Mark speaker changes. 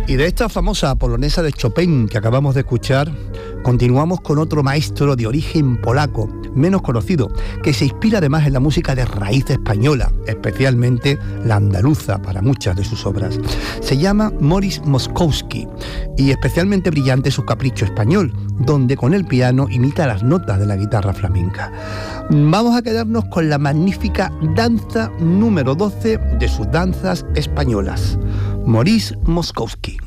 Speaker 1: Y de esta famosa polonesa de Chopin que acabamos de escuchar, continuamos con otro maestro de origen polaco, menos conocido, que se inspira además en la música de raíz española, especialmente la andaluza para muchas de sus obras. Se llama Morris Moszkowski y especialmente brillante su capricho español, donde con el piano imita las notas de la guitarra flamenca. Vamos a quedarnos con la magnífica danza número 12 de sus danzas españolas, Morris Moszkowski.